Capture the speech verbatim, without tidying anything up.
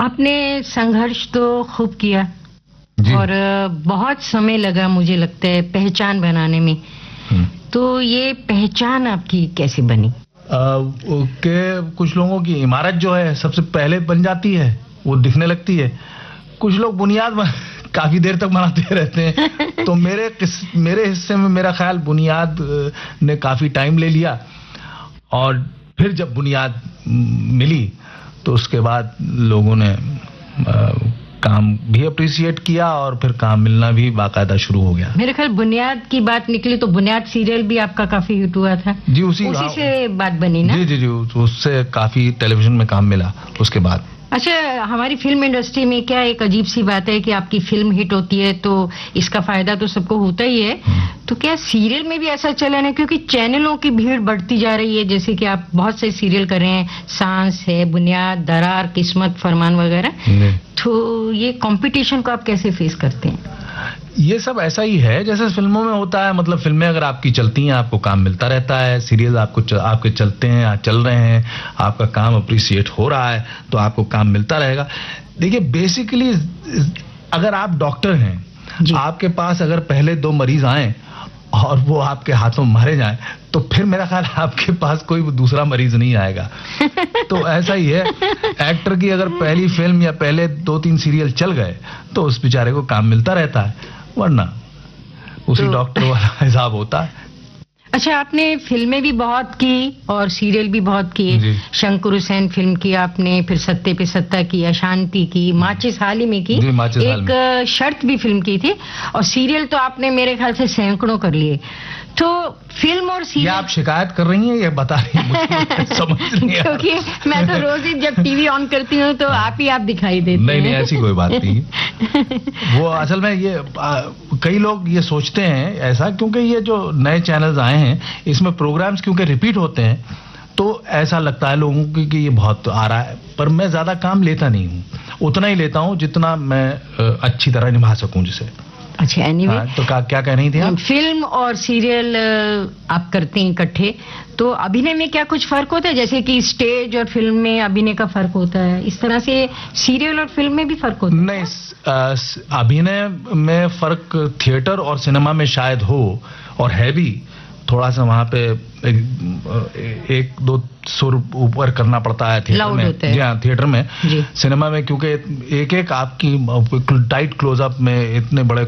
आपने संघर्ष तो खूब किया और बहुत समय लगा मुझे लगता है पहचान बनाने में। तो ये पहचान आपकी कैसे बनी? के कुछ लोगों की इमारत जो है सबसे पहले बन जाती है, वो दिखने लगती है। कुछ लोग बुनियाद काफी देर तक बनाते रहते हैं। तो मेरे मेरे हिस्से में मेरा ख्याल बुनियाद ने काफी टाइम ले लिया, और फिर जब बुनियाद मिली तो उसके बाद लोगों ने आ, काम भी अप्रिशिएट किया और फिर काम मिलना भी बाकायदा शुरू हो गया। मेरे ख्याल बुनियाद की बात निकली तो बुनियाद सीरियल भी आपका काफी हिट हुआ था। जी, उसी उसी से बात बनी ना? जी जी जी, उससे काफी टेलीविजन में काम मिला उसके बाद। अच्छा, हमारी फिल्म इंडस्ट्री में क्या एक अजीब सी बात है कि आपकी फिल्म हिट होती है तो इसका फायदा तो सबको होता ही है, तो क्या सीरियल में भी ऐसा चलन है? क्योंकि चैनलों की भीड़ बढ़ती जा रही है, जैसे कि आप बहुत से सीरियल कर रहे हैं, सांस है, बुनियाद, दरार, किस्मत, फरमान वगैरह। तो ये कंपटीशन को आप कैसे फेस करते हैं? ये सब ऐसा ही है जैसे फिल्मों में होता है। मतलब फिल्में अगर आपकी चलती हैं, आपको काम मिलता रहता है। सीरियल आपको च, आपके चलते हैं, चल रहे हैं, आपका काम अप्रिशिएट हो रहा है, तो आपको काम मिलता रहेगा। देखिए, बेसिकली अगर आप डॉक्टर हैं, आपके पास अगर पहले दो मरीज आए और वो आपके हाथों मारे जाएं, तो फिर मेरा ख्याल आपके पास कोई दूसरा मरीज नहीं आएगा। तो ऐसा ही है, एक्टर की अगर पहली फिल्म या पहले दो तीन सीरियल चल गए तो उस बेचारे को काम मिलता रहता है, वरना उसी तो... डॉक्टर वाला हिसाब होता है। अच्छा, आपने फिल्में भी बहुत की और सीरियल भी बहुत किए। शंकर हुसैन फिल्म की आपने, फिर सत्ते पे सत्ता की, अशांति की, माचिस हाल ही में की, एक शर्त भी फिल्म की थी, और सीरियल तो आपने मेरे ख्याल से सैकड़ों कर लिए। तो फिल्म और सीरियल, आप शिकायत कर रही हैं या बता रही हैं? मुझे समझ नहीं। क्योंकि मैं तो रोज ही जब टीवी ऑन करती हूँ तो आप ही आप दिखाई देते हैं। नहीं नहीं, ऐसी कोई बात नहीं। वो असल में ये आ, कई लोग ये सोचते हैं ऐसा, क्योंकि ये जो नए चैनल्स आए हैं इसमें प्रोग्राम्स क्योंकि रिपीट होते हैं, तो ऐसा लगता है लोगों को कि ये बहुत आ रहा है। पर मैं ज्यादा काम लेता नहीं हूँ, उतना ही लेता हूँ जितना मैं अच्छी तरह निभा सकूं जिसे। अच्छा, एनीवे anyway, तो क्या क्या कह रही थी आप? फिल्म और सीरियल आप करते हैं इकट्ठे, तो अभिनय में क्या कुछ फर्क होता है? जैसे कि स्टेज और फिल्म में अभिनय का फर्क होता है, इस तरह से सीरियल और फिल्म में भी फर्क होता है? नहीं, अभिनय में फर्क थिएटर और सिनेमा में शायद हो, और है भी। थोड़ा सा वहाँ पे एक, एक दो सुर ऊपर करना पड़ता है थिएटर में। जी हाँ, थिएटर में। सिनेमा में क्योंकि एक एक आपकी टाइट क्लोजअप में इतने बड़े